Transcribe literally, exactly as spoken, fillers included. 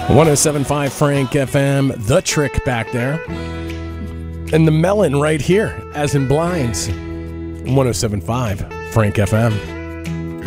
one oh seven point five Frank F M, The Trick back there. And the melon right here, as in blinds. one oh seven point five Frank F M.